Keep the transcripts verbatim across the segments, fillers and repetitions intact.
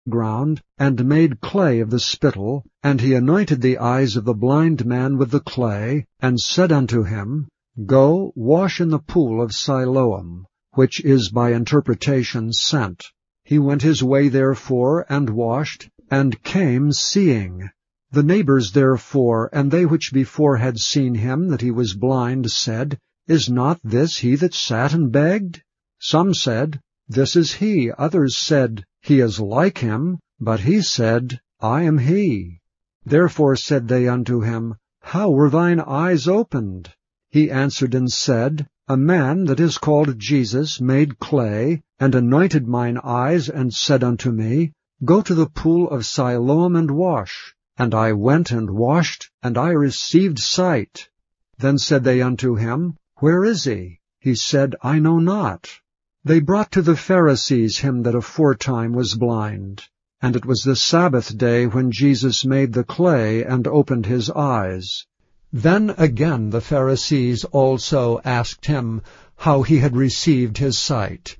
ground, and made clay of the spittle, and he anointed the eyes of the blind man with the clay, and said unto him, Go, wash in the pool of Siloam, which is by interpretation sent. He went his way therefore, and washed, and came seeing. The neighbors therefore, and they which before had seen him that he was blind, said, Is not this he that sat and begged? Some said, This is he. Others said, He is like him. But he said, I am he. Therefore said they unto him, How were thine eyes opened? He answered and said, A man that is called Jesus made clay, and anointed mine eyes, and said unto me, Go to the pool of Siloam and wash. And I went and washed, and I received sight. Then said they unto him, Where is he? He said, I know not. They brought to the Pharisees him that aforetime was blind. And it was the Sabbath day when Jesus made the clay, and opened his eyes. Then again the Pharisees also asked him how he had received his sight.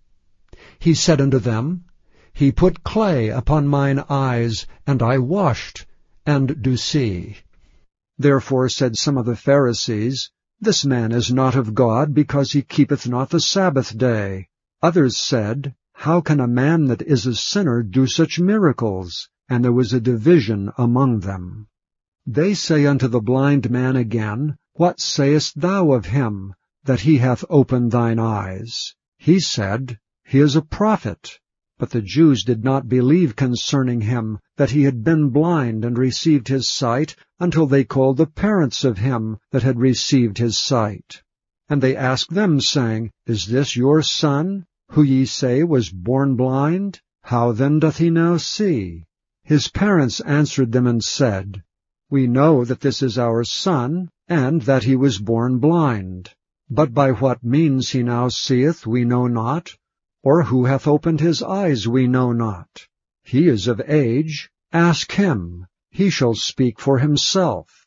He said unto them, He put clay upon mine eyes, and I washed, and do see. Therefore said some of the Pharisees, This man is not of God, because he keepeth not the Sabbath day. Others said, How can a man that is a sinner do such miracles? And there was a division among them. They say unto the blind man again, What sayest thou of him, that he hath opened thine eyes? He said, He is a prophet. But the Jews did not believe concerning him, that he had been blind and received his sight, until they called the parents of him that had received his sight. And they asked them, saying, Is this your son, who ye say was born blind? How then doth he now see? His parents answered them and said, We know that this is our son, and that he was born blind. But by what means he now seeth we know not, or who hath opened his eyes we know not. He is of age, ask him, he shall speak for himself.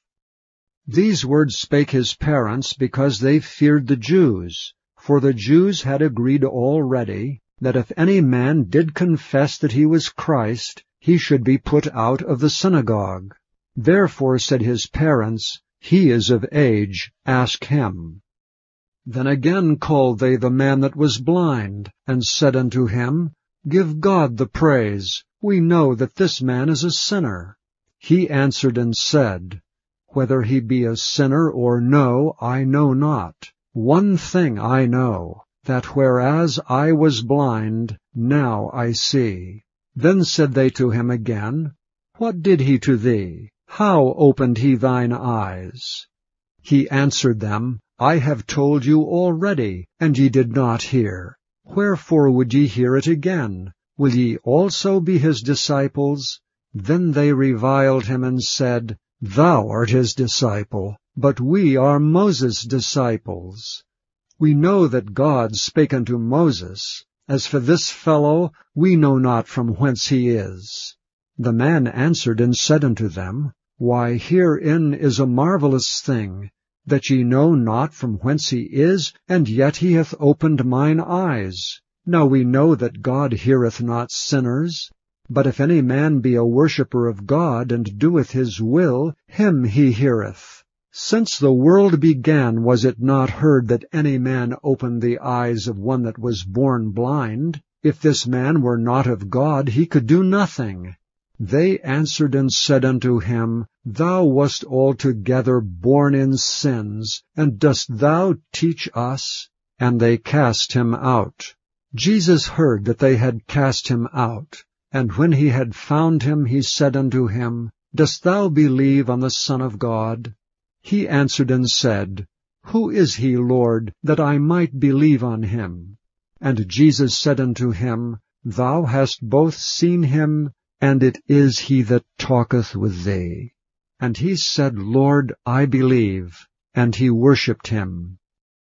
These words spake his parents, because they feared the Jews. For the Jews had agreed already, that if any man did confess that he was Christ, he should be put out of the synagogue. Therefore said his parents, He is of age, ask him. Then again called they the man that was blind, and said unto him, Give God the praise. We know that this man is a sinner. He answered and said, Whether he be a sinner or no, I know not. One thing I know, that whereas I was blind, now I see. Then said they to him again, What did he to thee? How opened he thine eyes? He answered them, I have told you already, and ye did not hear. Wherefore would ye hear it again? Will ye also be his disciples? Then they reviled him and said, Thou art his disciple, but we are Moses' disciples. We know that God spake unto Moses. As for this fellow, we know not from whence he is. The man answered and said unto them, Why, herein is a marvelous thing, that ye know not from whence he is, and yet he hath opened mine eyes. Now we know that God heareth not sinners. But if any man be a worshipper of God, and doeth his will, him he heareth. Since the world began was it not heard that any man opened the eyes of one that was born blind? If this man were not of God, he could do nothing. They answered and said unto him, Thou wast altogether born in sins, and dost thou teach us? And they cast him out. Jesus heard that they had cast him out. And when he had found him, he said unto him, Dost thou believe on the Son of God? He answered and said, Who is he, Lord, that I might believe on him? And Jesus said unto him, Thou hast both seen him, and it is he that talketh with thee. And he said, Lord, I believe. And he worshipped him.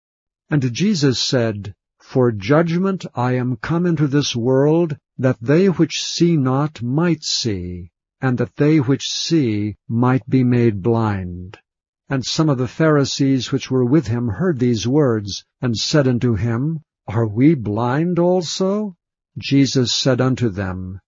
And Jesus said, For judgment I am come into this world, that they which see not might see, and that they which see might be made blind. And some of the Pharisees which were with him heard these words, and said unto him, Are we blind also? Jesus said unto them,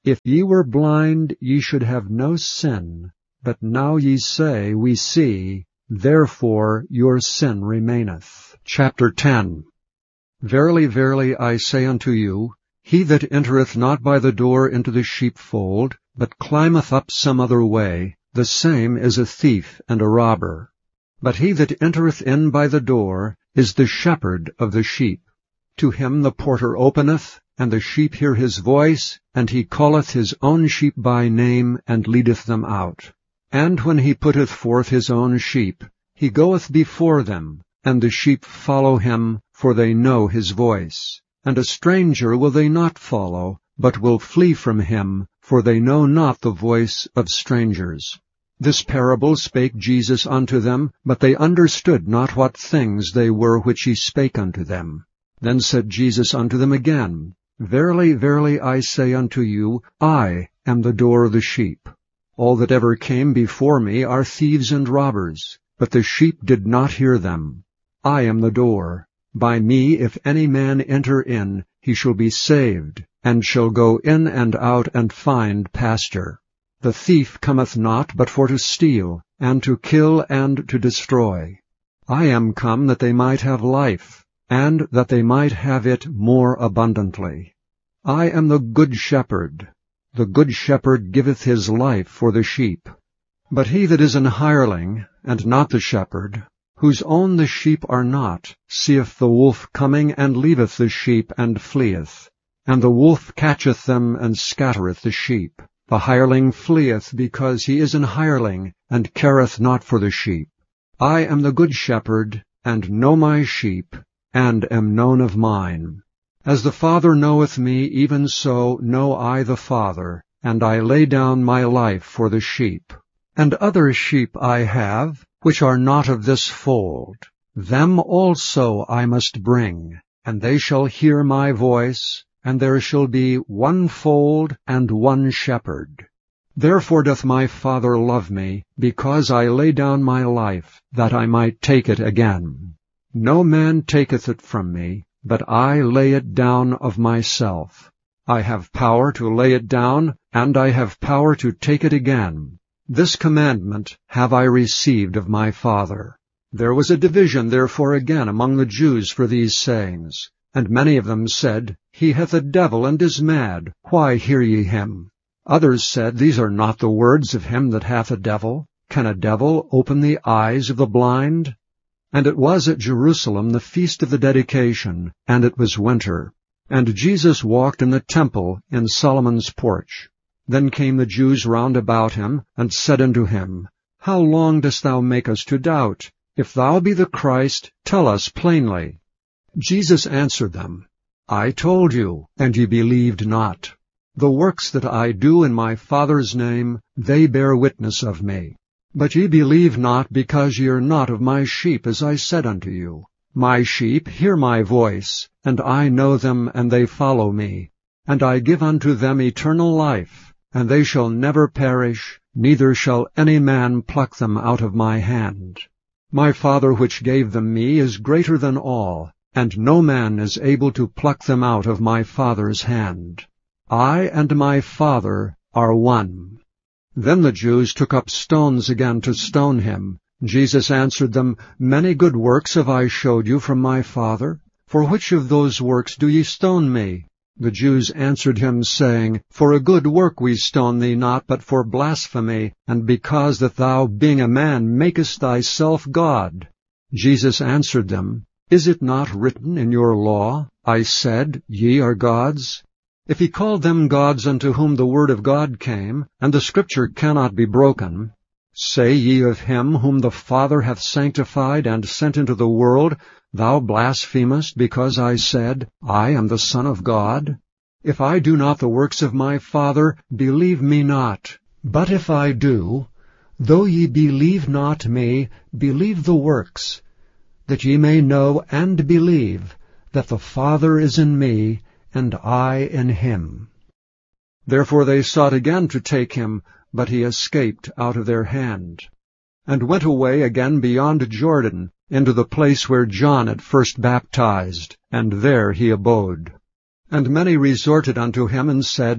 If ye were blind, ye should have no sin. But now ye say, We see, therefore your sin remaineth. Chapter ten. Verily, verily, I say unto you, he that entereth not by the door into the sheepfold, but climbeth up some other way, the same is a thief and a robber. But he that entereth in by the door is the shepherd of the sheep. To him the porter openeth, and the sheep hear his voice, and he calleth his own sheep by name, and leadeth them out. And when he putteth forth his own sheep, he goeth before them, and the sheep follow him, for they know his voice. And a stranger will they not follow, but will flee from him, for they know not the voice of strangers. This parable spake Jesus unto them, but they understood not what things they were which he spake unto them. Then said Jesus unto them again, Verily, verily, I say unto you, I am the door of the sheep. All that ever came before me are thieves and robbers, but the sheep did not hear them. I am the door. By me if any man enter in, he shall be saved, and shall go in and out and find pasture. The thief cometh not but for to steal, and to kill, and to destroy. I am come that they might have life, and that they might have it more abundantly. I am the good shepherd. The good shepherd giveth his life for the sheep. But he that is an hireling, and not the shepherd, whose own the sheep are not, seeth the wolf coming, and leaveth the sheep, and fleeth. And the wolf catcheth them, and scattereth the sheep. The hireling fleeth, because he is an hireling, and careth not for the sheep. I am the good shepherd, and know my sheep, and am known of mine. As the Father knoweth me, even so know I the Father, and I lay down my life for the sheep. And other sheep I have, which are not of this fold. Them also I must bring, and they shall hear my voice, and there shall be one fold and one shepherd. Therefore doth my Father love me, because I lay down my life, that I might take it again. No man taketh it from me, but I lay it down of myself. I have power to lay it down, and I have power to take it again. This commandment have I received of my Father. There was a division therefore again among the Jews for these sayings. And many of them said, He hath a devil, and is mad. Why hear ye him? Others said, These are not the words of him that hath a devil. Can a devil open the eyes of the blind? And it was at Jerusalem the feast of the dedication, and it was winter. And Jesus walked in the temple in Solomon's porch. Then came the Jews round about him, and said unto him, How long dost thou make us to doubt? If thou be the Christ, tell us plainly. Jesus answered them, I told you, and ye believed not. The works that I do in my Father's name, they bear witness of me. But ye believe not, because ye are not of my sheep, as I said unto you. My sheep hear my voice, and I know them, and they follow me. And I give unto them eternal life, and they shall never perish, neither shall any man pluck them out of my hand. My Father which gave them me is greater than all, and no man is able to pluck them out of my Father's hand. I and my Father are one. Then the Jews took up stones again to stone him. Jesus answered them, Many good works have I showed you from my Father. For which of those works do ye stone me? The Jews answered him, saying, For a good work we stone thee not, but for blasphemy, and because that thou, being a man, makest thyself God. Jesus answered them, Is it not written in your law, I said, Ye are gods? If he called them gods unto whom the word of God came, and the Scripture cannot be broken, say ye of him whom the Father hath sanctified and sent into the world, Thou blasphemest, because I said, I am the Son of God? If I do not the works of my Father, believe me not. But if I do, though ye believe not me, believe the works, that ye may know and believe that the Father is in me, and I in him. Therefore they sought again to take him, but he escaped out of their hand, and went away again beyond Jordan, into the place where John at first baptized, and there he abode. And many resorted unto him, and said,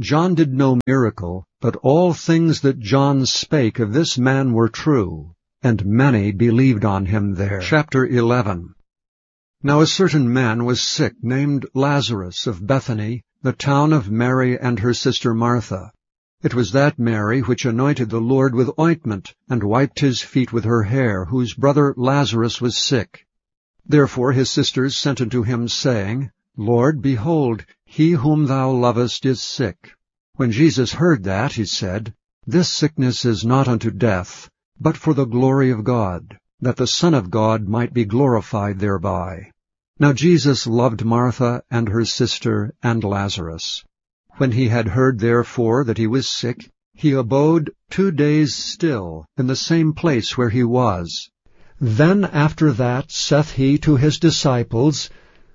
John did no miracle, but all things that John spake of this man were true, and many believed on him there. Chapter eleven. Now a certain man was sick, named Lazarus, of Bethany, the town of Mary and her sister Martha. It was that Mary which anointed the Lord with ointment, and wiped his feet with her hair, whose brother Lazarus was sick. Therefore his sisters sent unto him, saying, Lord, behold, he whom thou lovest is sick. When Jesus heard that, he said, This sickness is not unto death, but for the glory of God, that the Son of God might be glorified thereby. Now Jesus loved Martha and her sister and Lazarus. When he had heard therefore that he was sick, he abode two days still in the same place where he was. Then after that saith he to his disciples,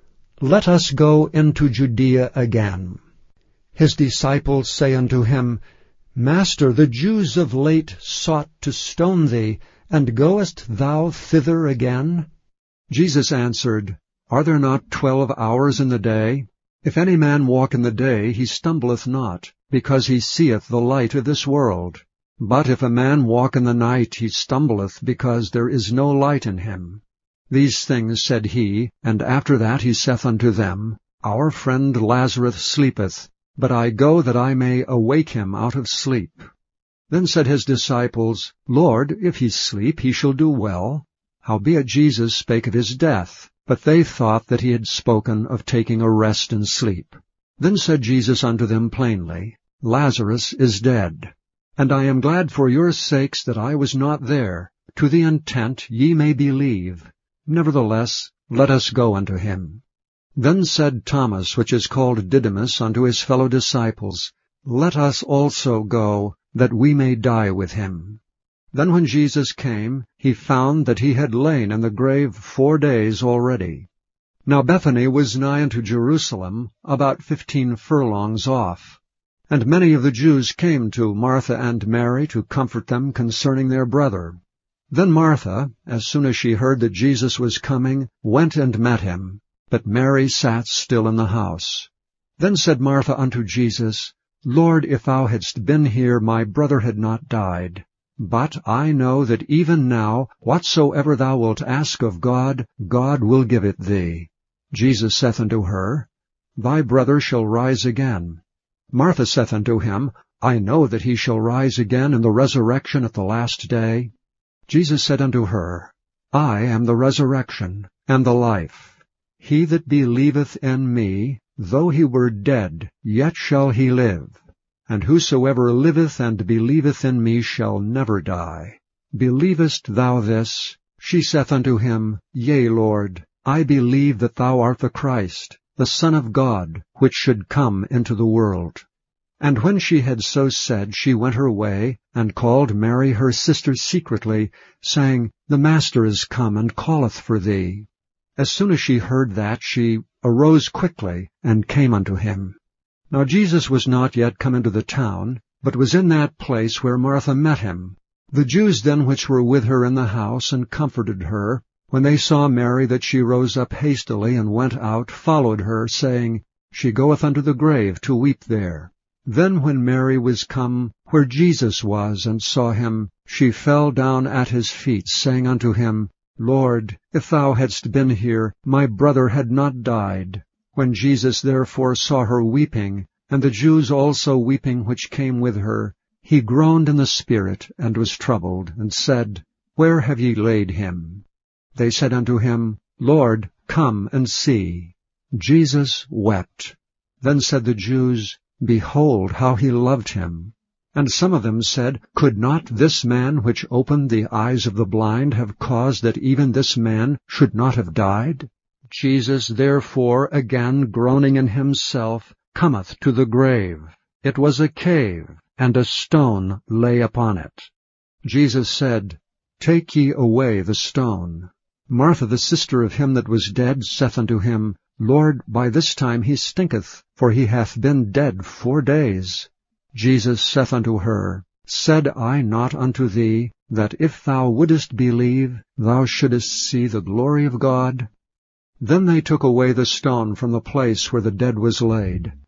Let us go into Judea again. His disciples say unto him, Master, the Jews of late sought to stone thee, and goest thou thither again? Jesus answered, Are there not twelve hours in the day? If any man walk in the day, he stumbleth not, because he seeth the light of this world. But if a man walk in the night, he stumbleth, because there is no light in him. These things said he, and after that he saith unto them, Our friend Lazarus sleepeth, but I go that I may awake him out of sleep. Then said his disciples, Lord, if he sleep, he shall do well. Howbeit Jesus spake of his death, but they thought that he had spoken of taking a rest and sleep. Then said Jesus unto them plainly, Lazarus is dead, and I am glad for your sakes that I was not there, to the intent ye may believe. Nevertheless, let us go unto him. Then said Thomas, which is called Didymus, unto his fellow disciples, Let us also go, that we may die with him. Then when Jesus came, he found that he had lain in the grave four days already. Now Bethany was nigh unto Jerusalem, about fifteen furlongs off. And many of the Jews came to Martha and Mary to comfort them concerning their brother. Then Martha, as soon as she heard that Jesus was coming, went and met him, but Mary sat still in the house. Then said Martha unto Jesus, Lord, if thou hadst been here, my brother had not died. But I know that even now, whatsoever thou wilt ask of God, God will give it thee. Jesus saith unto her, Thy brother shall rise again. Martha saith unto him, I know that he shall rise again in the resurrection at the last day. Jesus said unto her, I am the resurrection and the life. He that believeth in me, though he were dead, yet shall he live. And whosoever liveth and believeth in me shall never die. Believest thou this? She saith unto him, Yea, Lord, I believe that thou art the Christ, the Son of God, which should come into the world. And when she had so said, she went her way, and called Mary her sister secretly, saying, The Master is come, and calleth for thee. As soon as she heard that, she arose quickly, and came unto him. Now Jesus was not yet come into the town, but was in that place where Martha met him. The Jews then which were with her in the house, and comforted her, when they saw Mary that she rose up hastily, and went out, followed her, saying, She goeth unto the grave to weep there. Then when Mary was come where Jesus was, and saw him, she fell down at his feet, saying unto him, Lord, if thou hadst been here, my brother had not died. When Jesus therefore saw her weeping, and the Jews also weeping which came with her, he groaned in the spirit, and was troubled, and said, Where have ye laid him? They said unto him, Lord, come and see. Jesus wept. Then said the Jews, Behold how he loved him. And some of them said, Could not this man which opened the eyes of the blind have caused that even this man should not have died? Jesus therefore, again groaning in himself, cometh to the grave. It was a cave, and a stone lay upon it. Jesus said, Take ye away the stone. Martha the sister of him that was dead saith unto him, Lord, by this time he stinketh, for he hath been dead four days. Jesus saith unto her, Said I not unto thee, that if thou wouldest believe, thou shouldest see the glory of God? Then they took away the stone from the place where the dead was laid.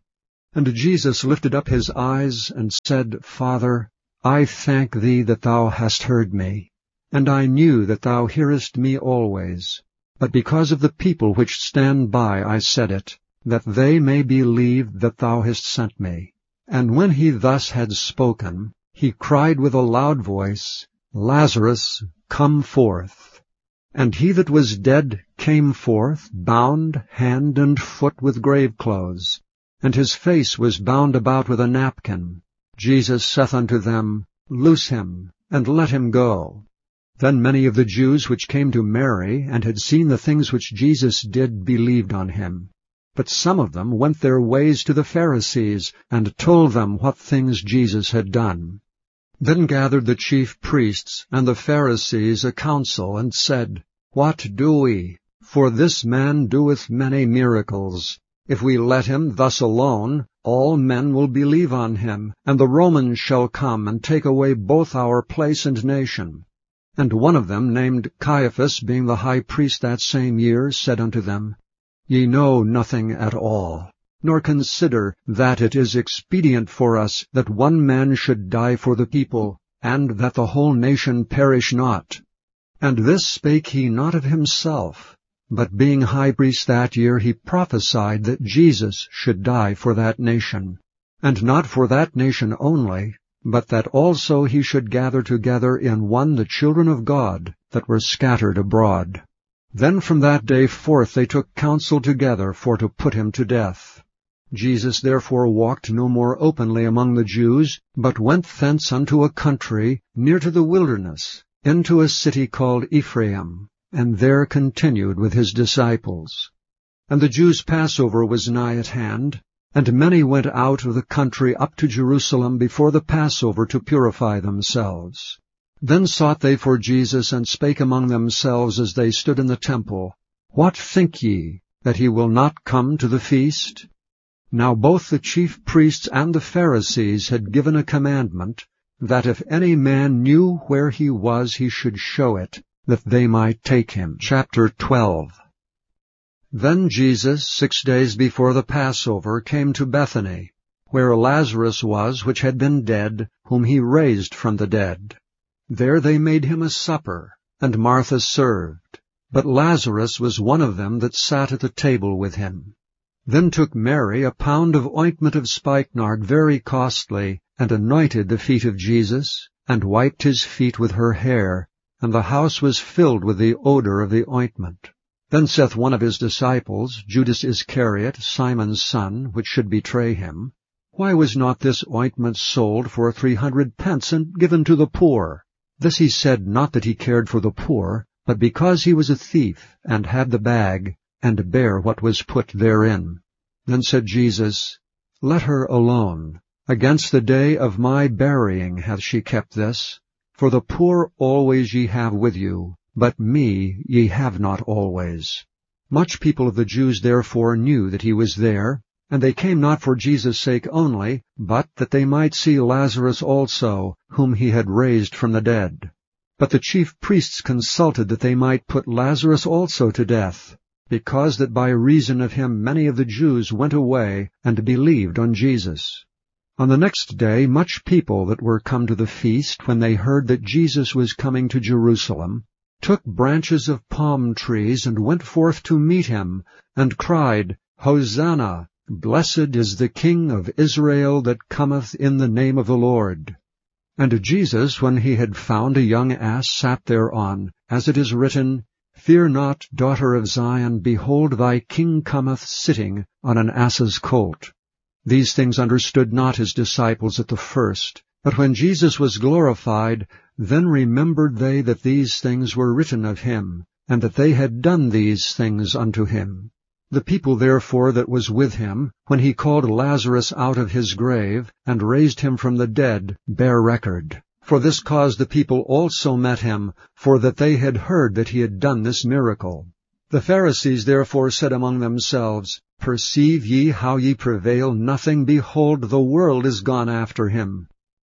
And Jesus lifted up his eyes, and said, Father, I thank thee that thou hast heard me. And I knew that thou hearest me always. But because of the people which stand by I said it, that they may believe that thou hast sent me. And when he thus had spoken, he cried with a loud voice, Lazarus, come forth. And he that was dead came forth, bound hand and foot with grave clothes, and his face was bound about with a napkin. Jesus saith unto them, Loose him, and let him go. Then many of the Jews which came to Mary, and had seen the things which Jesus did, believed on him. But some of them went their ways to the Pharisees, and told them what things Jesus had done. Then gathered the chief priests and the Pharisees a council, and said, What do we? For this man doeth many miracles. If we let him thus alone, all men will believe on him, and the Romans shall come and take away both our place and nation. And one of them, named Caiaphas, being the high priest that same year, said unto them, Ye know nothing at all, nor consider that it is expedient for us that one man should die for the people, and that the whole nation perish not. And this spake he not of himself, but being high priest that year, he prophesied that Jesus should die for that nation, and not for that nation only, but that also he should gather together in one the children of God that were scattered abroad. Then from that day forth they took counsel together for to put him to death. Jesus therefore walked no more openly among the Jews, but went thence unto a country near to the wilderness, into a city called Ephraim, and there continued with his disciples. And the Jews' Passover was nigh at hand, and many went out of the country up to Jerusalem before the Passover to purify themselves. Then sought they for Jesus, and spake among themselves as they stood in the temple, What think ye, that he will not come to the feast? Now both the chief priests and the Pharisees had given a commandment, that if any man knew where he was, he should show it, that they might take him. Chapter twelve. Then Jesus, six days before the Passover, came to Bethany, where Lazarus was, which had been dead, whom he raised from the dead. There they made him a supper, and Martha served. But Lazarus was one of them that sat at the table with him. Then took Mary a pound of ointment of spikenard very costly, and anointed the feet of Jesus, and wiped his feet with her hair, and the house was filled with the odor of the ointment. Then saith one of his disciples, Judas Iscariot, Simon's son, which should betray him, Why was not this ointment sold for three hundred pence, and given to the poor? This he said not that he cared for the poor, but because he was a thief, and had the bag, and bare what was put therein. Then said Jesus, Let her alone. Against the day of my burying hath she kept this. For the poor always ye have with you, but me ye have not always. Much people of the Jews therefore knew that he was there, and they came not for Jesus' sake only, but that they might see Lazarus also, whom he had raised from the dead. But the chief priests consulted that they might put Lazarus also to death, because that by reason of him many of the Jews went away and believed on Jesus. On the next day much people that were come to the feast, when they heard that Jesus was coming to Jerusalem, took branches of palm trees, and went forth to meet him, and cried, Hosanna! Blessed is the King of Israel that cometh in the name of the Lord. And Jesus, when he had found a young ass, sat thereon, as it is written, Fear not, daughter of Zion, behold, thy King cometh sitting on an ass's colt. These things understood not his disciples at the first, but when Jesus was glorified, then remembered they that these things were written of him, and that they had done these things unto him. The people therefore that was with him, when he called Lazarus out of his grave, and raised him from the dead, bear record. For this cause the people also met him, for that they had heard that he had done this miracle. The Pharisees therefore said among themselves, Perceive ye how ye prevail nothing? Behold, the world is gone after him.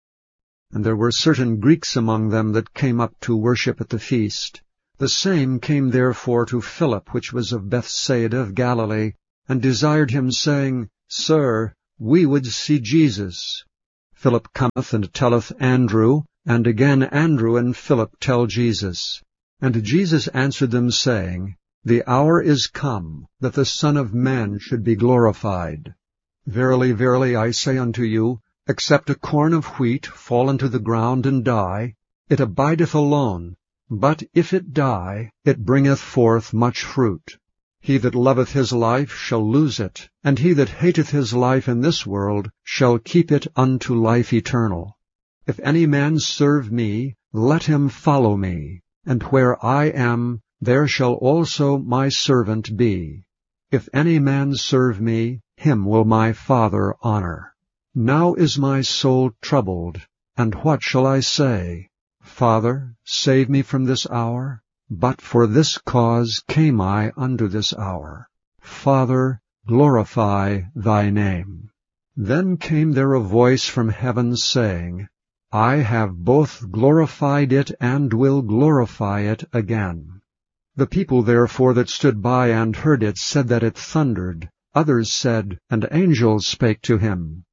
And there were certain Greeks among them that came up to worship at the feast. The same came therefore to Philip, which was of Bethsaida of Galilee, and desired him, saying, Sir, We would see Jesus. Philip cometh and telleth Andrew, and again Andrew and Philip tell Jesus. And Jesus answered them, saying, The hour is come, that the Son of Man should be glorified. Verily, verily, I say unto you, except a corn of wheat fall into the ground and die, it abideth alone, but if it die, it bringeth forth much fruit. He that loveth his life shall lose it, and he that hateth his life in this world shall keep it unto life eternal. If any man serve me, let him follow me, and where I am, there shall also my servant be. If any man serve me, him will my Father honor. Now is my soul troubled, and what shall I say? Father, save me from this hour. But for this cause came I unto this hour. Father, glorify thy name. Then came there a voice from heaven, saying, I have both glorified it and will glorify it again. The people therefore that stood by and heard it said that it thundered. Others said, An angel spake to him.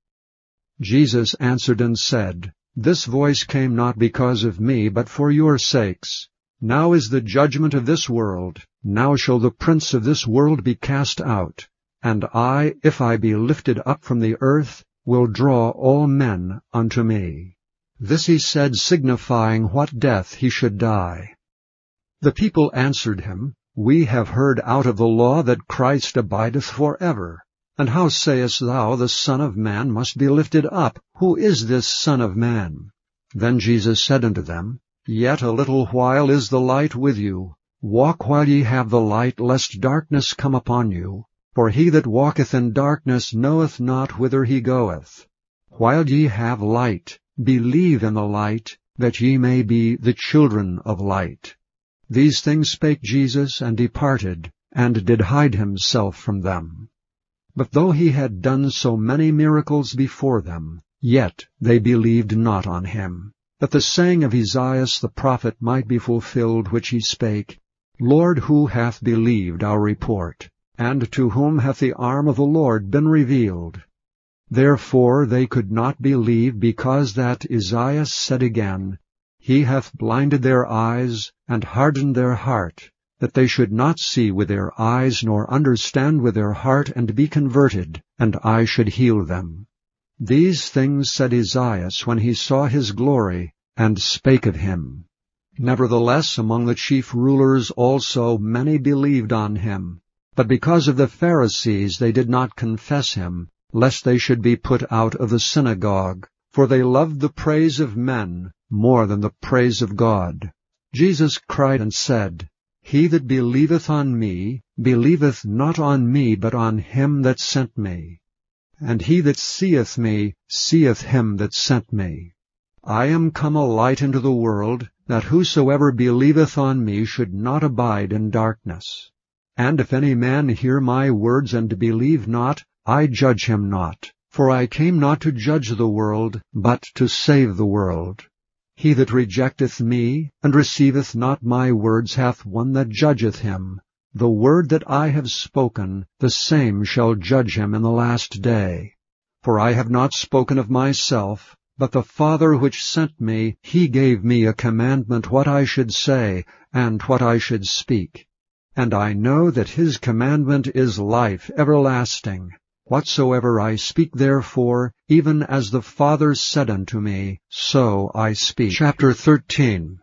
Jesus answered and said, This voice came not because of me, but for your sakes. Now is the judgment of this world. Now shall the prince of this world be cast out. And I, if I be lifted up from the earth, will draw all men unto me. This he said, signifying what death he should die. The people answered him, We have heard out of the law that Christ abideth for ever. And how sayest thou, the Son of Man must be lifted up? Who is this Son of Man? Then Jesus said unto them, Yet a little while is the light with you. Walk while ye have the light, lest darkness come upon you. For he that walketh in darkness knoweth not whither he goeth. While ye have light, believe in the light, that ye may be the children of light. These things spake Jesus, and departed, and did hide himself from them. But though he had done so many miracles before them, yet they believed not on him, that the saying of Esaias the prophet might be fulfilled, which he spake, Lord, who hath believed our report? And to whom hath the arm of the Lord been revealed? Therefore they could not believe, because that Esaias said again, He hath blinded their eyes, and hardened their heart, that they should not see with their eyes, nor understand with their heart, and be converted, and I should heal them. These things said Esaias when he saw his glory, and spake of him. Nevertheless, among the chief rulers also many believed on him. But because of the Pharisees they did not confess him, lest they should be put out of the synagogue. For they loved the praise of men more than the praise of God. Jesus cried and said, He that believeth on me, believeth not on me, but on him that sent me. And he that seeth me, seeth him that sent me. I am come a light into the world, that whosoever believeth on me should not abide in darkness. And if any man hear my words and believe not, I judge him not. For I came not to judge the world, but to save the world. He that rejecteth me, and receiveth not my words, hath one that judgeth him. The word that I have spoken, the same shall judge him in the last day. For I have not spoken of myself, but the Father which sent me, he gave me a commandment what I should say, and what I should speak. And I know that his commandment is life everlasting. Whatsoever I speak therefore, even as the Father said unto me, so I speak. Chapter thirteen.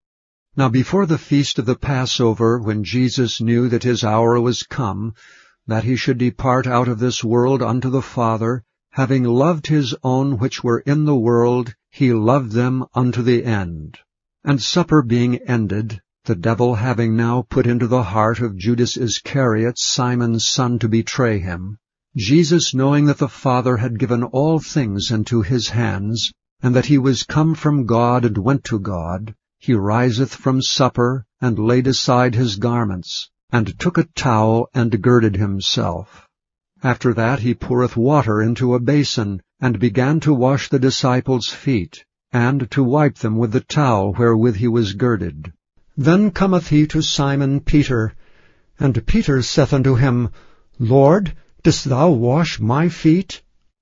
Now before the feast of the Passover, when Jesus knew that his hour was come, that he should depart out of this world unto the Father, having loved his own which were in the world, he loved them unto the end. And supper being ended, the devil having now put into the heart of Judas Iscariot, Simon's son, to betray him, Jesus, knowing that the Father had given all things into his hands, and that he was come from God and went to God, he riseth from supper, and laid aside his garments, and took a towel, and girded himself. After that he poureth water into a basin, and began to wash the disciples' feet, and to wipe them with the towel wherewith he was girded. Then cometh he to Simon Peter, and Peter saith unto him, Lord, dost thou wash my feet?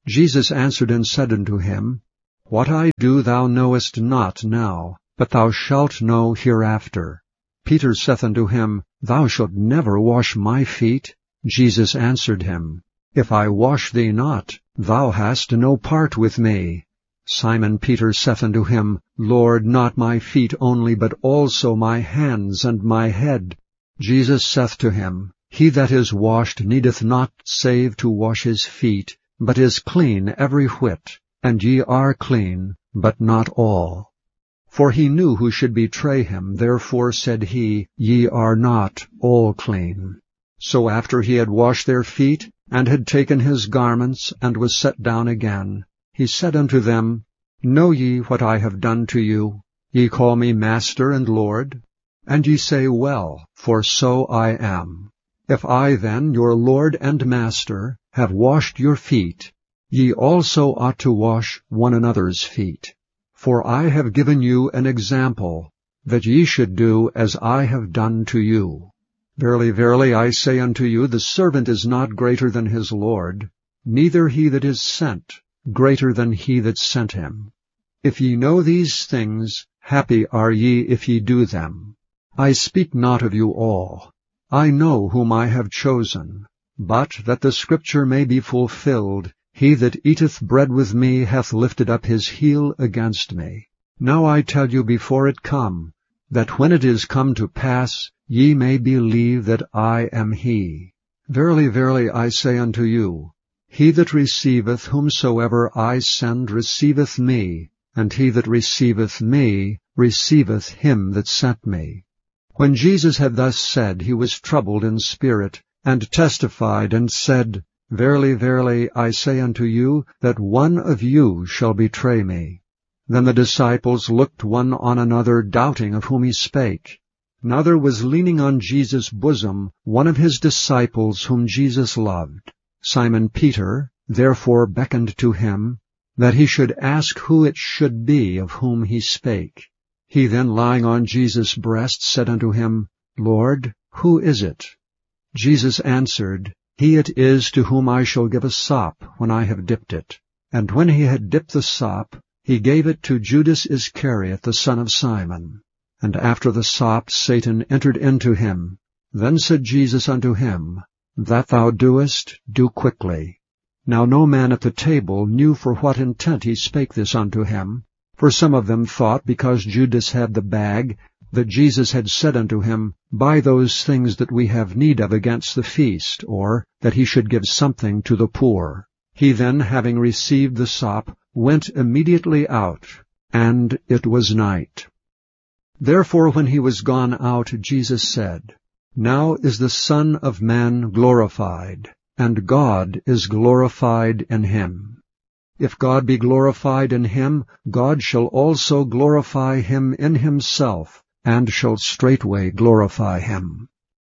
Jesus answered and said unto him, What I do thou knowest not now, but thou shalt know hereafter. Peter saith unto him, Thou shalt never wash my feet. Jesus answered him, If I wash thee not, thou hast no part with me. Simon Peter saith unto him, Lord, not my feet only, but also my hands and my head. Jesus saith to him, He that is washed needeth not save to wash his feet, but is clean every whit, and ye are clean, but not all. For he knew who should betray him, therefore said he, Ye are not all clean. So after he had washed their feet, and had taken his garments, and was set down again, he said unto them, Know ye what I have done to you? Ye call me Master and Lord, and ye say, Well, for so I am. If I then, your Lord and Master, have washed your feet, ye also ought to wash one another's feet. For I have given you an example, that ye should do as I have done to you. Verily, verily, I say unto you, the servant is not greater than his Lord, neither he that is sent greater than he that sent him. If ye know these things, happy are ye if ye do them. I speak not of you all. I know whom I have chosen, but that the Scripture may be fulfilled, He that eateth bread with me hath lifted up his heel against me. Now I tell you before it come, that when it is come to pass, ye may believe that I am he. Verily, verily, I say unto you, He that receiveth whomsoever I send receiveth me, and he that receiveth me receiveth him that sent me. When Jesus had thus said, he was troubled in spirit, and testified, and said, Verily, verily, I say unto you, that one of you shall betray me. Then the disciples looked one on another, doubting of whom he spake. Now there was leaning on Jesus' bosom one of his disciples whom Jesus loved. Simon Peter therefore beckoned to him, that he should ask who it should be of whom he spake. He then, lying on Jesus' breast, said unto him, Lord, who is it? Jesus answered, He it is to whom I shall give a sop when I have dipped it. And when he had dipped the sop, he gave it to Judas Iscariot, the son of Simon. And after the sop Satan entered into him. Then said Jesus unto him, That thou doest, do quickly. Now no man at the table knew for what intent he spake this unto him. For some of them thought, because Judas had the bag, that Jesus had said unto him, Buy those things that we have need of against the feast, or that he should give something to the poor. He then, having received the sop, went immediately out, and it was night. Therefore when he was gone out, Jesus said, Now is the Son of Man glorified, and God is glorified in him. If God be glorified in him, God shall also glorify him in himself, and shall straightway glorify him.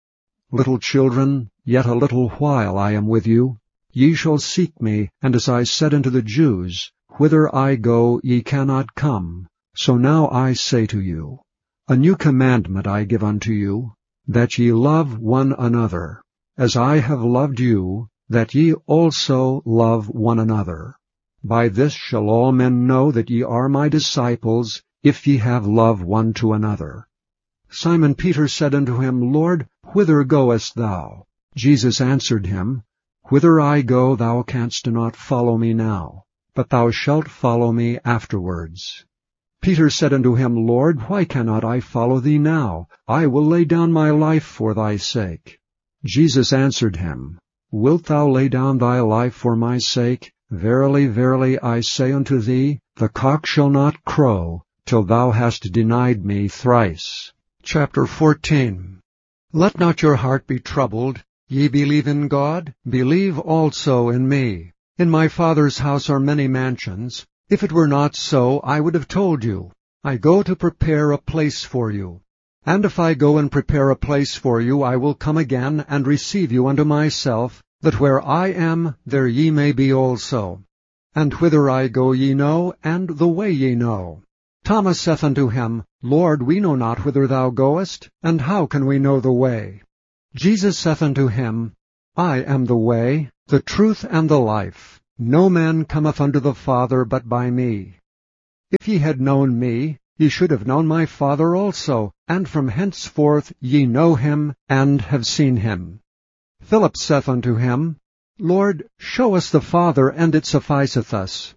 Little children, yet a little while I am with you. Ye shall seek me, and as I said unto the Jews, Whither I go ye cannot come. So now I say to you, A new commandment I give unto you, that ye love one another. As I have loved you, that ye also love one another. By this shall all men know that ye are my disciples, if ye have love one to another. Simon Peter said unto him, Lord, whither goest thou? Jesus answered him, Whither I go thou canst not follow me now, but thou shalt follow me afterwards. Peter said unto him, Lord, why cannot I follow thee now? I will lay down my life for thy sake. Jesus answered him, Wilt thou lay down thy life for my sake? Verily, verily, I say unto thee, the cock shall not crow, till thou hast denied me thrice. Chapter fourteen. Let not your heart be troubled. Ye believe in God, believe also in me. In my Father's house are many mansions. If it were not so, I would have told you. I go to prepare a place for you. And if I go and prepare a place for you, I will come again and receive you unto myself, that where I am, there ye may be also. And whither I go ye know, and the way ye know. Thomas saith unto him, Lord, we know not whither thou goest, and how can we know the way? Jesus saith unto him, I am the way, the truth, and the life. No man cometh unto the Father but by me. If ye had known me, ye should have known my Father also, and from henceforth ye know him, and have seen him. Philip saith unto him, Lord, show us the Father, and it sufficeth us.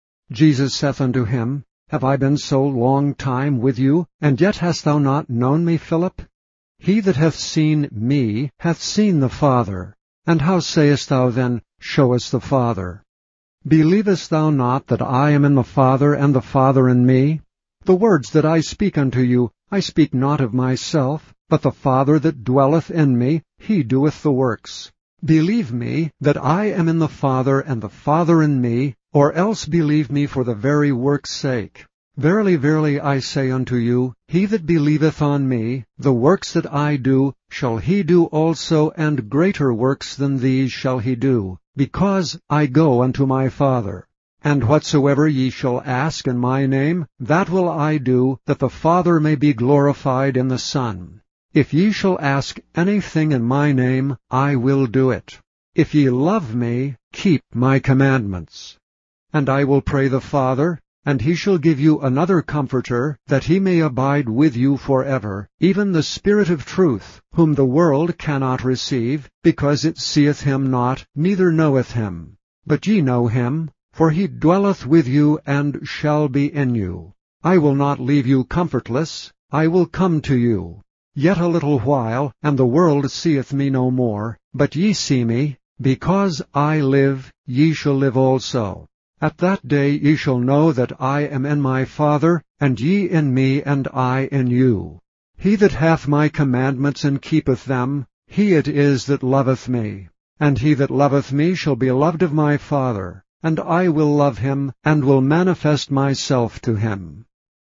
Jesus saith unto him, Have I been so long time with you, and yet hast thou not known me, Philip? He that hath seen me hath seen the Father. And how sayest thou then, Show us the Father? Believest thou not that I am in the Father, and the Father in me? The words that I speak unto you, I speak not of myself, but the Father that dwelleth in me, he doeth the works. Believe me that I am in the Father, and the Father in me, or else believe me for the very work's sake. Verily, verily, I say unto you, he that believeth on me, the works that I do, shall he do also, and greater works than these shall he do, because I go unto my Father. And whatsoever ye shall ask in my name, that will I do, that the Father may be glorified in the Son. If ye shall ask anything in my name, I will do it. If ye love me, keep my commandments. And I will pray the Father, and he shall give you another Comforter, that he may abide with you forever, even the Spirit of truth, whom the world cannot receive, because it seeth him not, neither knoweth him. But ye know him, for he dwelleth with you, and shall be in you. I will not leave you comfortless, I will come to you. Yet a little while, and the world seeth me no more, but ye see me. Because I live, ye shall live also. At that day ye shall know that I am in my Father, and ye in me, and I in you. He that hath my commandments and keepeth them, he it is that loveth me. And he that loveth me shall be loved of my Father, and I will love him, and will manifest myself to him.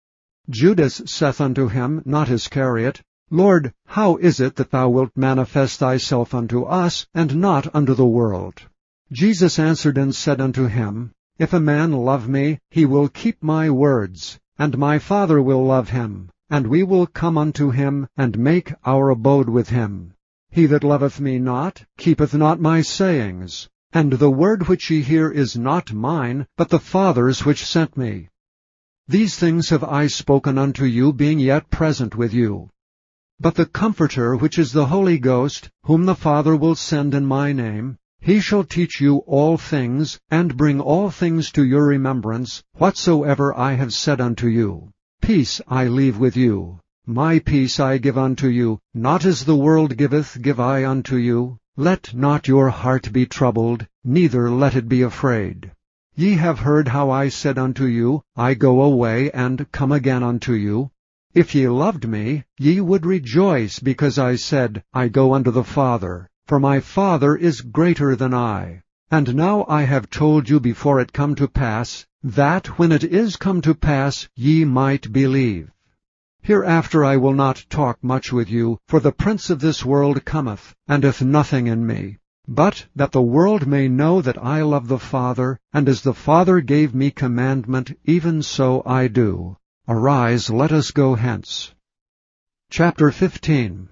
Judas saith unto him, not Iscariot, Lord, how is it that thou wilt manifest thyself unto us, and not unto the world? Jesus answered and said unto him, If a man love me, he will keep my words, and my Father will love him, and we will come unto him, and make our abode with him. He that loveth me not, keepeth not my sayings, and the word which ye hear is not mine, but the Father's which sent me. These things have I spoken unto you, being yet present with you. But the Comforter, which is the Holy Ghost, whom the Father will send in my name, he shall teach you all things, and bring all things to your remembrance, whatsoever I have said unto you. Peace I leave with you. My peace I give unto you. Not as the world giveth, give I unto you. Let not your heart be troubled, neither let it be afraid. Ye have heard how I said unto you, I go away, and come again unto you. If ye loved me, ye would rejoice, because I said, I go unto the Father. For my Father is greater than I. And now I have told you before it come to pass, that when it is come to pass, ye might believe. Hereafter I will not talk much with you, for the prince of this world cometh, and hath nothing in me. But that the world may know that I love the Father, and as the Father gave me commandment, even so I do. Arise, let us go hence. Chapter fifteen.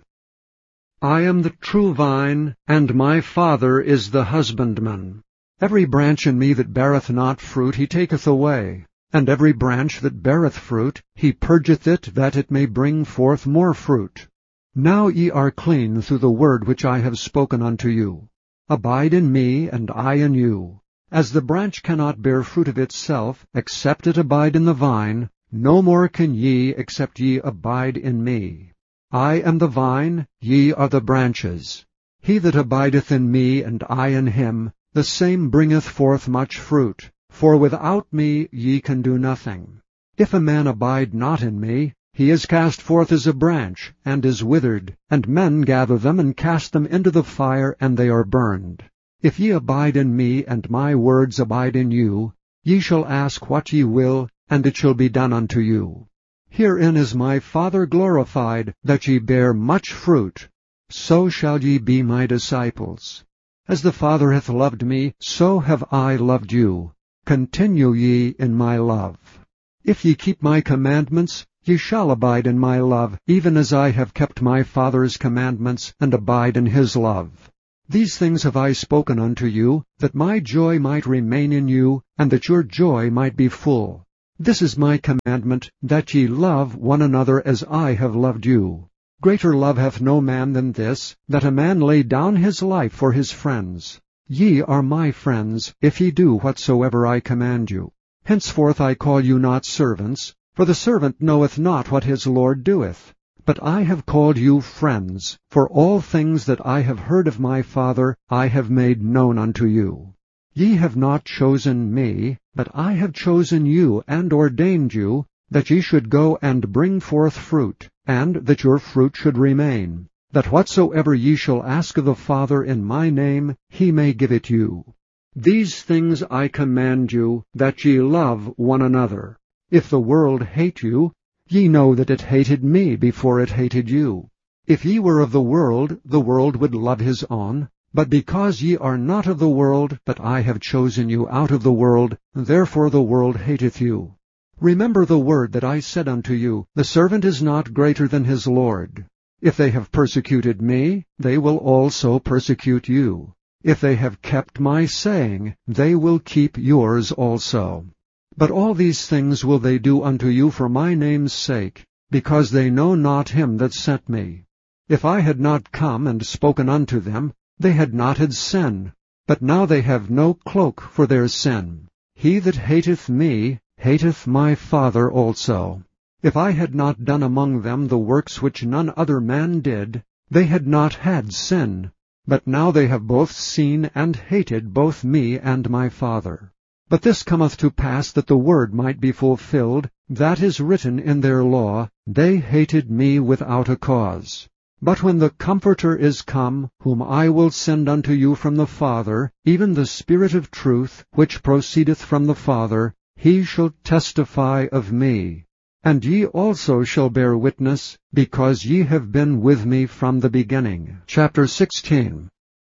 I am the true vine, and my Father is the husbandman. Every branch in me that beareth not fruit he taketh away, and every branch that beareth fruit he purgeth it, that it may bring forth more fruit. Now ye are clean through the word which I have spoken unto you. Abide in me, and I in you. As the branch cannot bear fruit of itself, except it abide in the vine, no more can ye, except ye abide in me. I am the vine, ye are the branches. He that abideth in me, and I in him, the same bringeth forth much fruit, for without me ye can do nothing. If a man abide not in me, he is cast forth as a branch, and is withered, and men gather them, and cast them into the fire, and they are burned. If ye abide in me, and my words abide in you, ye shall ask what ye will, and it shall be done unto you. Herein is my Father glorified, that ye bear much fruit. So shall ye be my disciples. As the Father hath loved me, so have I loved you. Continue ye in my love. If ye keep my commandments, ye shall abide in my love, even as I have kept my Father's commandments, and abide in his love. These things have I spoken unto you, that my joy might remain in you, and that your joy might be full. This is my commandment, that ye love one another as I have loved you. Greater love hath no man than this, that a man lay down his life for his friends. Ye are my friends, if ye do whatsoever I command you. Henceforth I call you not servants, for the servant knoweth not what his Lord doeth. But I have called you friends, for all things that I have heard of my Father I have made known unto you. Ye have not chosen me, but I have chosen you, and ordained you, that ye should go and bring forth fruit, and that your fruit should remain, that whatsoever ye shall ask of the Father in my name, he may give it you. These things I command you, that ye love one another. If the world hate you, ye know that it hated me before it hated you. If ye were of the world, the world would love his own. But because ye are not of the world, but I have chosen you out of the world, therefore the world hateth you. Remember the word that I said unto you, the servant is not greater than his Lord. If they have persecuted me, they will also persecute you. If they have kept my saying, they will keep yours also. But all these things will they do unto you for my name's sake, because they know not him that sent me. If I had not come and spoken unto them, they had not had sin, but now they have no cloak for their sin. He that hateth me hateth my Father also. If I had not done among them the works which none other man did, they had not had sin. But now they have both seen and hated both me and my Father. But this cometh to pass that the word might be fulfilled, that is written in their law, they hated me without a cause. But when the Comforter is come, whom I will send unto you from the Father, even the Spirit of truth, which proceedeth from the Father, he shall testify of me. And ye also shall bear witness, because ye have been with me from the beginning. Chapter sixteen.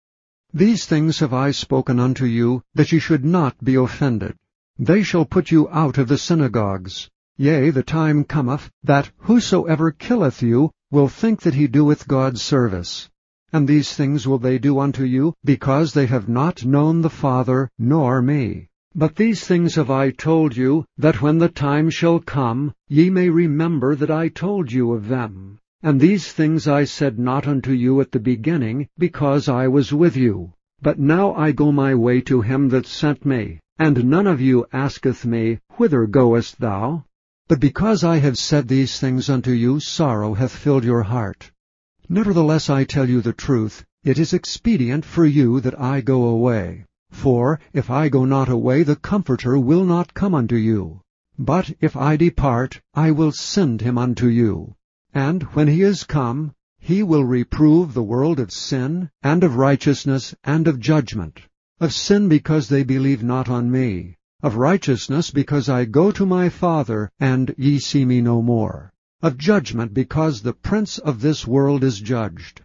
These things have I spoken unto you, that ye should not be offended. They shall put you out of the synagogues. Yea, the time cometh, that whosoever killeth you will think that he doeth God service. And these things will they do unto you, because they have not known the Father, nor me. But these things have I told you, that when the time shall come, ye may remember that I told you of them. And these things I said not unto you at the beginning, because I was with you. But now I go my way to him that sent me, and none of you asketh me, Whither goest thou? But because I have said these things unto you, sorrow hath filled your heart. Nevertheless I tell you the truth, it is expedient for you that I go away. For if I go not away, the Comforter will not come unto you. But if I depart, I will send him unto you. And when he is come, he will reprove the world of sin, and of righteousness, and of judgment. Of sin, because they believe not on me. Of righteousness, because I go to my Father, and ye see me no more. Of judgment, because the prince of this world is judged.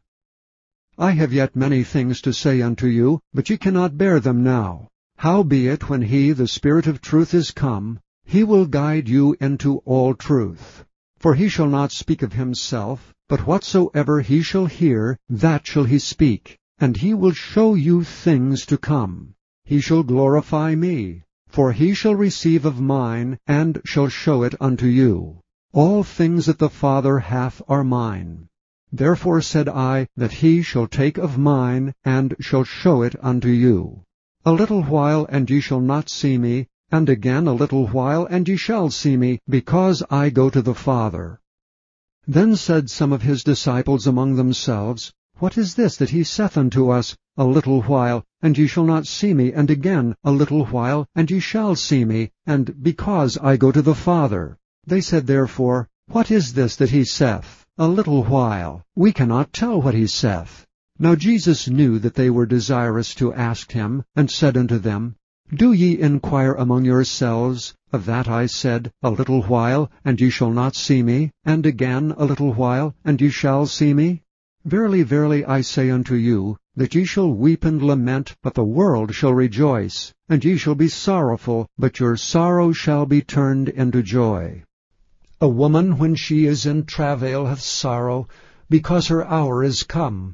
I have yet many things to say unto you, but ye cannot bear them now. Howbeit, when he, the Spirit of truth, is come, he will guide you into all truth. For he shall not speak of himself, but whatsoever he shall hear, that shall he speak, and he will show you things to come. He shall glorify me, for he shall receive of mine, and shall show it unto you. All things that the Father hath are mine. Therefore said I, that he shall take of mine, and shall show it unto you. A little while, and ye shall not see me, and again a little while, and ye shall see me, because I go to the Father. Then said some of his disciples among themselves, What is this that he saith unto us, A little while, and ye shall not see me, and again a little while, and ye shall see me, and because I go to the Father? They said therefore, What is this that he saith, A little while? We cannot tell what he saith. Now Jesus knew that they were desirous to ask him, and said unto them, Do ye inquire among yourselves, Of that I said, A little while, and ye shall not see me, and again a little while, and ye shall see me? Verily, verily, I say unto you, that ye shall weep and lament, but the world shall rejoice, and ye shall be sorrowful, but your sorrow shall be turned into joy. A woman, when she is in travail, hath sorrow, because her hour is come.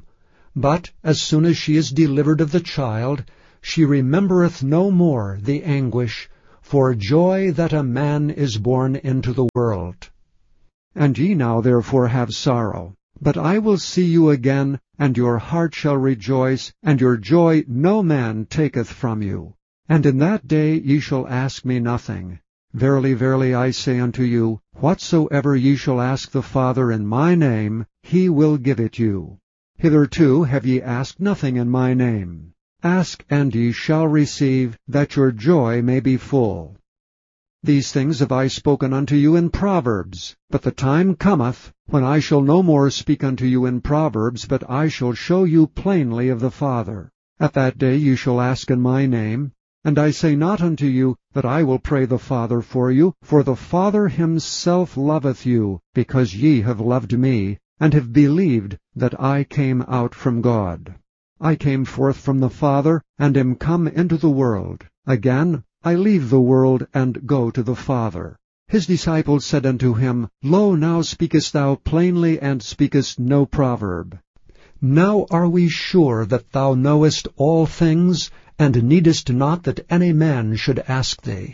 But as soon as she is delivered of the child, she remembereth no more the anguish for joy that a man is born into the world. And ye now therefore have sorrow. But I will see you again, and your heart shall rejoice, and your joy no man taketh from you. And in that day ye shall ask me nothing. Verily, verily, I say unto you, whatsoever ye shall ask the Father in my name, he will give it you. Hitherto have ye asked nothing in my name. Ask, and ye shall receive, that your joy may be full. These things have I spoken unto you in Proverbs. But the time cometh, when I shall no more speak unto you in Proverbs, but I shall show you plainly of the Father. At that day ye shall ask in my name. And I say not unto you that I will pray the Father for you, for the Father himself loveth you, because ye have loved me, and have believed that I came out from God. I came forth from the Father, and am come into the world. Again, I leave the world, and go to the Father. His disciples said unto him, Lo, now speakest thou plainly, and speakest no proverb. Now are we sure that thou knowest all things, and needest not that any man should ask thee.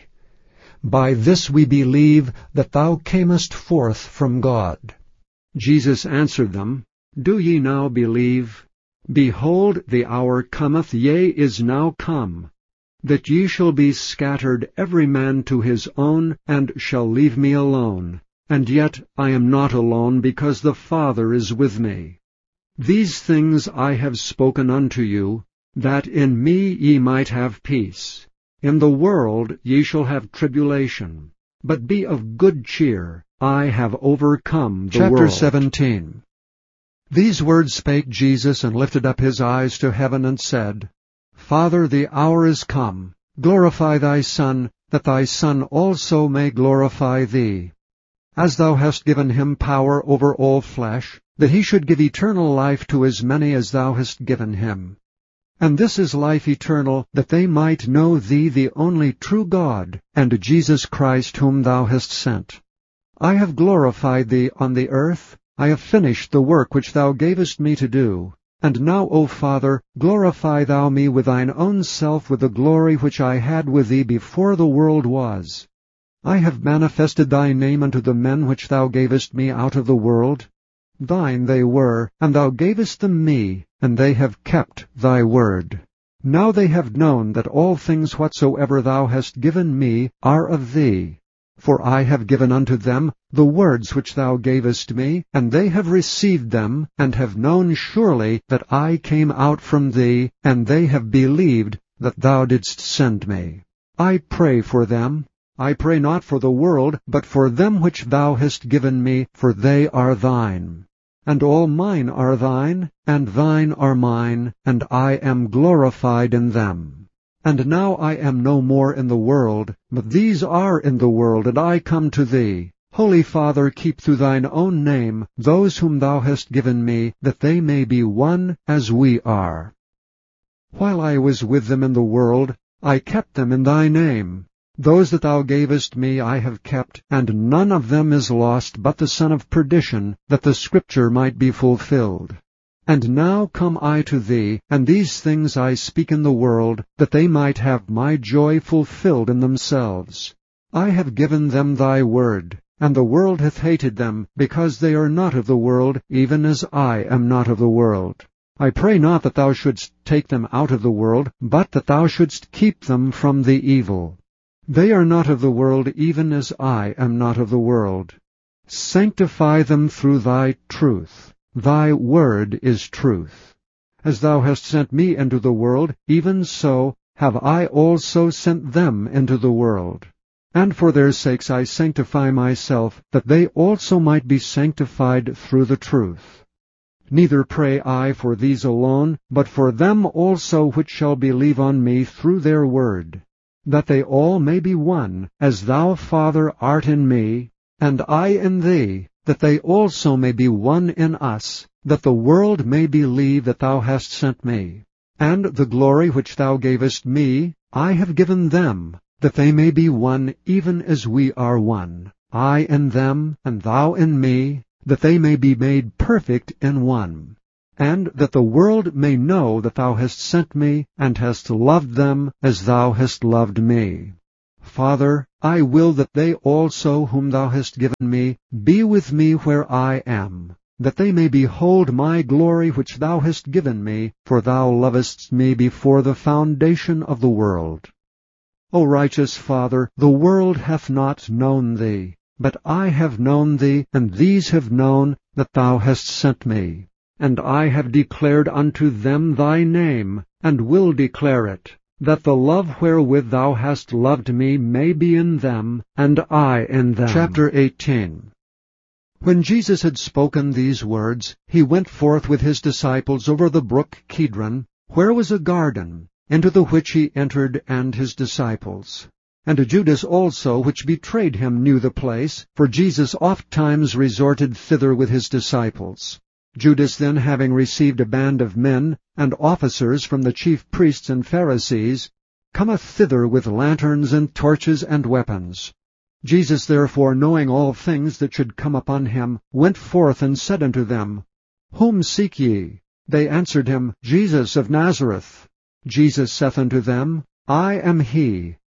By this we believe that thou camest forth from God. Jesus answered them, Do ye now believe? Behold, the hour cometh, yea, is now come, that ye shall be scattered every man to his own, and shall leave me alone. And yet I am not alone, because the Father is with me. These things I have spoken unto you, that in me ye might have peace. In the world ye shall have tribulation. But be of good cheer, I have overcome the world. Chapter seventeen. These words spake Jesus, and lifted up his eyes to heaven, and said, Father, the hour is come. Glorify thy Son, that thy Son also may glorify thee. As thou hast given him power over all flesh, that he should give eternal life to as many as thou hast given him. And this is life eternal, that they might know thee the only true God, and Jesus Christ whom thou hast sent. I have glorified thee on the earth. I have finished the work which thou gavest me to do. And now, O Father, glorify thou me with thine own self with the glory which I had with thee before the world was. I have manifested thy name unto the men which thou gavest me out of the world. Thine they were, and thou gavest them me, and they have kept thy word. Now they have known that all things whatsoever thou hast given me are of thee. For I have given unto them the words which thou gavest me, and they have received them, and have known surely that I came out from thee, and they have believed that thou didst send me. I pray for them. I pray not for the world, but for them which thou hast given me, for they are thine. And all mine are thine, and thine are mine, and I am glorified in them. And now I am no more in the world, but these are in the world, and I come to thee. Holy Father, keep through thine own name those whom thou hast given me, that they may be one as we are. While I was with them in the world, I kept them in thy name. Those that thou gavest me I have kept, and none of them is lost but the son of perdition, that the Scripture might be fulfilled. And now come I to thee, and these things I speak in the world, that they might have my joy fulfilled in themselves. I have given them thy word, and the world hath hated them, because they are not of the world, even as I am not of the world. I pray not that thou shouldst take them out of the world, but that thou shouldst keep them from the evil. They are not of the world, even as I am not of the world. Sanctify them through thy truth. Thy word is truth. As thou hast sent me into the world, even so have I also sent them into the world. And for their sakes I sanctify myself, that they also might be sanctified through the truth. Neither pray I for these alone, but for them also which shall believe on me through their word, that they all may be one, as thou, Father, art in me, and I in thee, that they also may be one in us, that the world may believe that thou hast sent me. And the glory which thou gavest me I have given them, that they may be one even as we are one, I in them, and thou in me, that they may be made perfect in one. and that the world may know that thou hast sent me, and hast loved them as thou hast loved me. Father, I will that they also whom thou hast given me be with me where I am, that they may behold my glory which thou hast given me, for thou lovest me before the foundation of the world. O righteous Father, the world hath not known thee, but I have known thee, and these have known that thou hast sent me. And I have declared unto them thy name, and will declare it, that the love wherewith thou hast loved me may be in them, and I in them. Chapter eighteen. When Jesus had spoken these words, he went forth with his disciples over the brook Kidron, where was a garden, into the which he entered and his disciples. And Judas also, which betrayed him, knew the place, for Jesus ofttimes resorted thither with his disciples. Judas then, having received a band of men and officers from the chief priests and Pharisees, cometh thither with lanterns and torches and weapons. Jesus therefore, knowing all things that should come upon him, went forth and said unto them, Whom seek ye? They answered him, Jesus of Nazareth. Jesus saith unto them, I am he.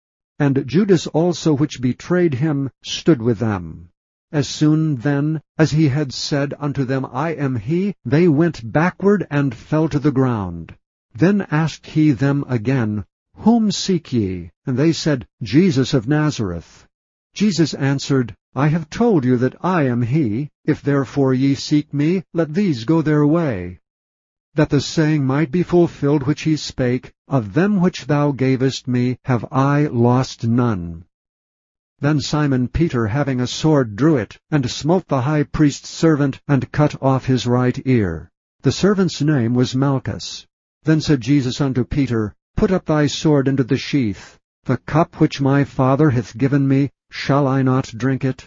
And Judas also, which betrayed him, stood with them. As soon then as he had said unto them, I am he, they went backward and fell to the ground. Then asked he them again, Whom seek ye? And they said, Jesus of Nazareth. Jesus answered, I have told you that I am he. If therefore ye seek me, let these go their way. That the saying might be fulfilled which he spake, Of them which thou gavest me have I lost none. Then Simon Peter, having a sword, drew it, and smote the high priest's servant, and cut off his right ear. The servant's name was Malchus. Then said Jesus unto Peter, Put up thy sword into the sheath. The cup which my Father hath given me, shall I not drink it?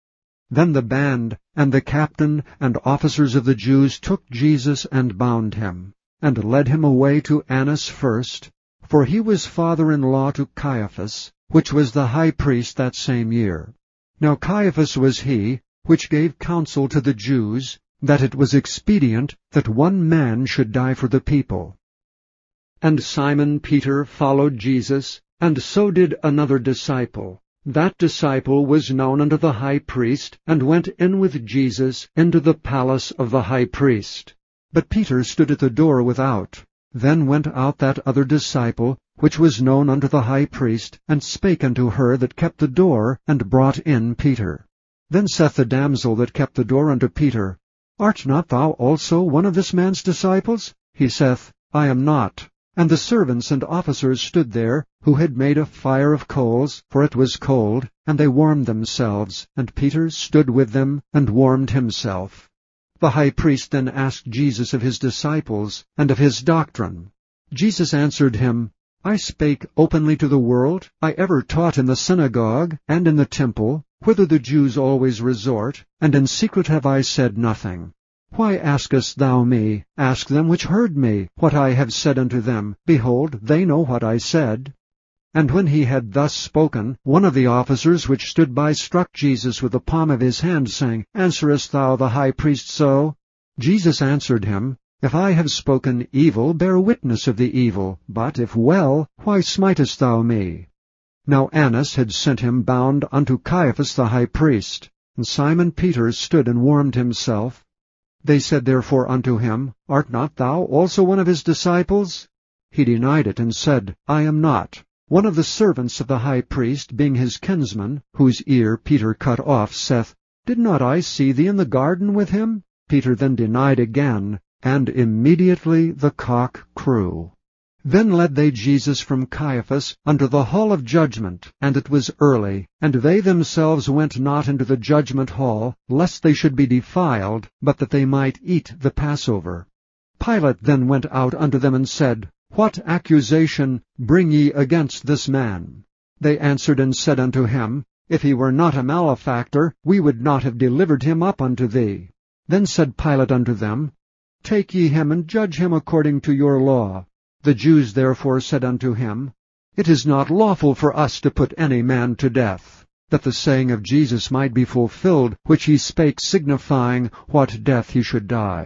Then the band, and the captain, and officers of the Jews took Jesus, and bound him, and led him away to Annas first, for he was father-in-law to Caiaphas, which was the high priest that same year. Now Caiaphas was he which gave counsel to the Jews, that it was expedient that one man should die for the people. And Simon Peter followed Jesus, and so did another disciple. That disciple was known unto the high priest, and went in with Jesus into the palace of the high priest. But Peter stood at the door without. Then went out that other disciple, which was known unto the high priest, and spake unto her that kept the door, and brought in Peter. Then saith the damsel that kept the door unto Peter, Art not thou also one of this man's disciples? He saith, I am not. And the servants and officers stood there, who had made a fire of coals, for it was cold, and they warmed themselves, and Peter stood with them, and warmed himself. The high priest then asked Jesus of his disciples, and of his doctrine. Jesus answered him, I spake openly to the world. I ever taught in the synagogue, and in the temple, whither the Jews always resort, and in secret have I said nothing. Why askest thou me? Ask them which heard me, what I have said unto them. Behold, they know what I said. And when he had thus spoken, one of the officers which stood by struck Jesus with the palm of his hand, saying, Answerest thou the high priest so? Jesus answered him, If I have spoken evil, bear witness of the evil, but if well, why smitest thou me? Now Annas had sent him bound unto Caiaphas the high priest. And Simon Peter stood and warmed himself. They said therefore unto him, Art not thou also one of his disciples? He denied it, and said, I am not. One of the servants of the high priest, being his kinsman, whose ear Peter cut off, saith, Did not I see thee in the garden with him? Peter then denied again, and immediately the cock crew. Then led they Jesus from Caiaphas unto the hall of judgment, and it was early, and they themselves went not into the judgment hall, lest they should be defiled, but that they might eat the Passover. Pilate then went out unto them and said, What accusation bring ye against this man? They answered and said unto him, If he were not a malefactor, we would not have delivered him up unto thee. Then said Pilate unto them, Take ye him, and judge him according to your law. The Jews therefore said unto him, It is not lawful for us to put any man to death, that the saying of Jesus might be fulfilled, which he spake, signifying what death he should die.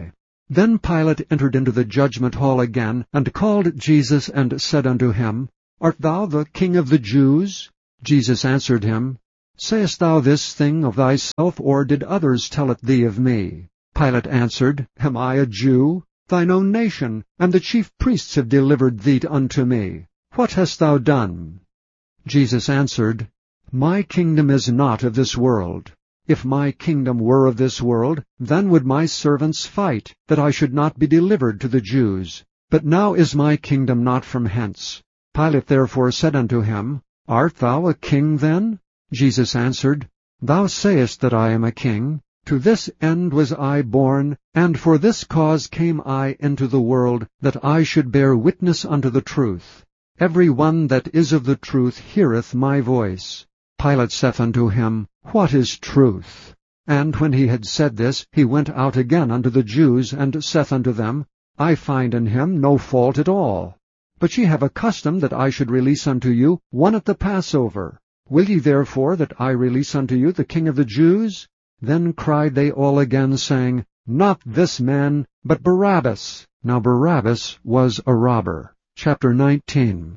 Then Pilate entered into the judgment hall again, and called Jesus, and said unto him, Art thou the King of the Jews? Jesus answered him, Sayest thou this thing of thyself, or did others tell it thee of me? Pilate answered, Am I a Jew? Thine own nation, and the chief priests have delivered thee unto me. What hast thou done? Jesus answered, My kingdom is not of this world. If my kingdom were of this world, then would my servants fight, that I should not be delivered to the Jews. But now is my kingdom not from hence. Pilate therefore said unto him, Art thou a king then? Jesus answered, Thou sayest that I am a king. To this end was I born, and for this cause came I into the world, that I should bear witness unto the truth. Every one that is of the truth heareth my voice. Pilate saith unto him, What is truth? And when he had said this, he went out again unto the Jews, and saith unto them, I find in him no fault at all. But ye have a custom that I should release unto you one at the Passover. Will ye therefore that I release unto you the King of the Jews? Then cried they all again, saying, Not this man, but Barabbas. Now Barabbas was a robber. Chapter nineteen.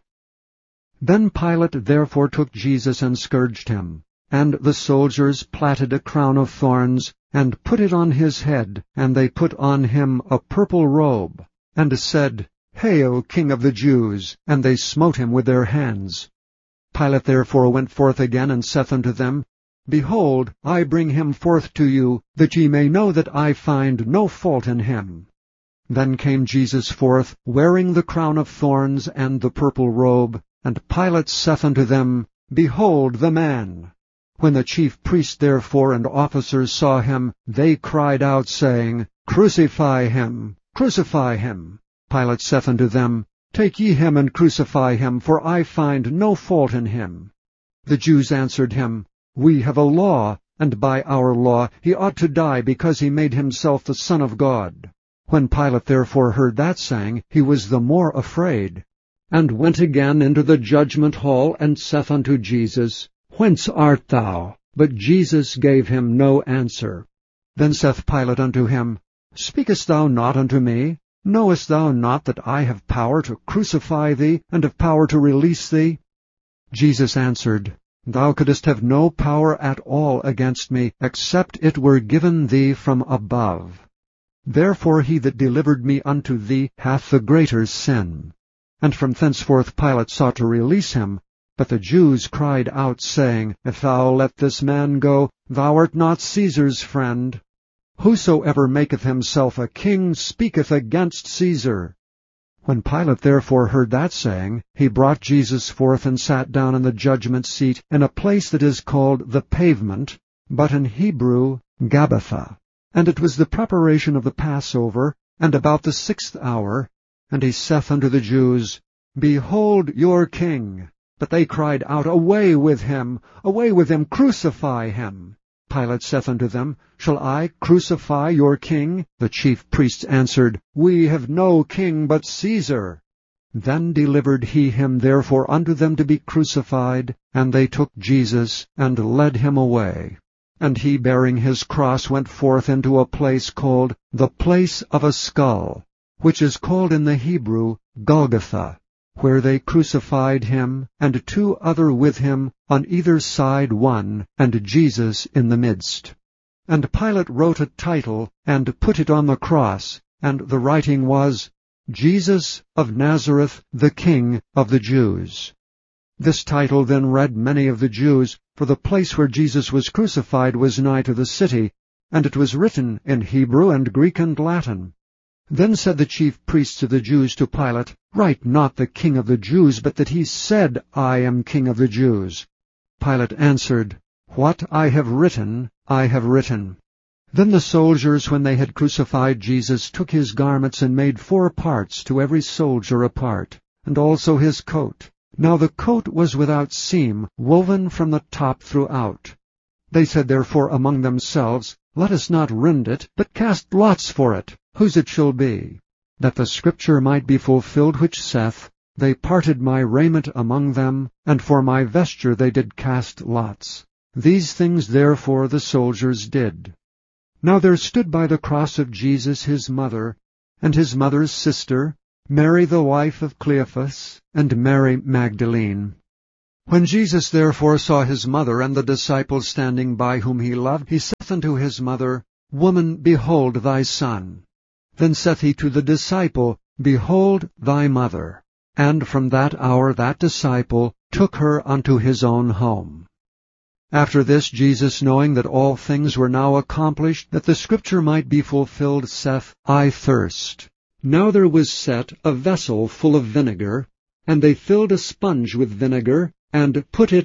Then Pilate therefore took Jesus and scourged him. And the soldiers platted a crown of thorns, and put it on his head, and they put on him a purple robe, and said, Hail, King of the Jews! And they smote him with their hands. Pilate therefore went forth again, and saith unto them, Behold, I bring him forth to you, that ye may know that I find no fault in him. Then came Jesus forth, wearing the crown of thorns and the purple robe, and Pilate saith unto them, Behold the man! When the chief priests therefore and officers saw him, they cried out, saying, Crucify him! Crucify him! Pilate saith unto them, Take ye him and crucify him, for I find no fault in him. The Jews answered him, We have a law, and by our law he ought to die, because he made himself the Son of God. When Pilate therefore heard that saying, he was the more afraid, and went again into the judgment hall, and saith unto Jesus, Whence art thou? But Jesus gave him no answer. Then saith Pilate unto him, Speakest thou not unto me? Knowest thou not that I have power to crucify thee, and have power to release thee? Jesus answered, Thou couldst have no power at all against me, except it were given thee from above. Therefore he that delivered me unto thee hath the greater sin. And from thenceforth Pilate sought to release him. But the Jews cried out, saying, If thou let this man go, thou art not Caesar's friend. Whosoever maketh himself a king speaketh against Caesar. When Pilate therefore heard that saying, he brought Jesus forth, and sat down in the judgment seat, in a place that is called the Pavement, but in Hebrew Gabbatha. And it was the preparation of the Passover, and about the sixth hour. And he saith unto the Jews, Behold your king! But they cried out, Away with him! Away with him! Crucify him! Pilate saith unto them, Shall I crucify your king? The chief priests answered, We have no king but Caesar. Then delivered he him therefore unto them to be crucified, and they took Jesus, and led him away. And he, bearing his cross, went forth into a place called the Place of a Skull, which is called in the Hebrew Golgotha, where they crucified him, and two other with him, on either side one, and Jesus in the midst. And Pilate wrote a title, and put it on the cross, and the writing was, Jesus of Nazareth, the King of the Jews. This title then read many of the Jews, for the place where Jesus was crucified was nigh to the city, and it was written in Hebrew and Greek and Latin. Then said the chief priests of the Jews to Pilate, Write not the King of the Jews, but that he said, I am King of the Jews. Pilate answered, What I have written, I have written. Then the soldiers, when they had crucified Jesus, took his garments, and made four parts, to every soldier a part, and also his coat. Now the coat was without seam, woven from the top throughout. They said therefore among themselves, Let us not rend it, but cast lots for it, whose it shall be. That the scripture might be fulfilled which saith, They parted my raiment among them, and for my vesture they did cast lots. These things therefore the soldiers did. Now there stood by the cross of Jesus his mother, and his mother's sister, Mary the wife of Cleophas, and Mary Magdalene. When Jesus therefore saw his mother and the disciples standing by whom he loved, he saith unto his mother, Woman, behold thy son. Then saith he to the disciple, Behold thy mother. And from that hour that disciple took her unto his own home. After this Jesus, knowing that all things were now accomplished, that the scripture might be fulfilled, saith, I thirst. Now there was set a vessel full of vinegar, and they filled a sponge with vinegar, and put it